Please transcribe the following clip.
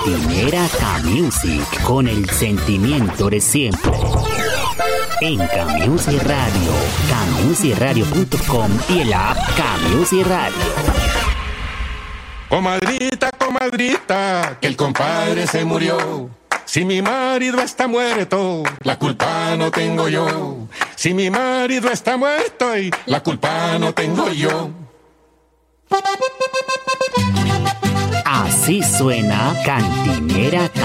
Cantinera K-Music, con el sentimiento de siempre. En K-Music Radio, kmusicradio.com y el app K-Music Radio. Comadrita, comadrita, que el compadre se murió. Si mi marido está muerto, la culpa no tengo yo. Si mi marido está muerto, y la culpa no tengo yo. Así suena Cantinera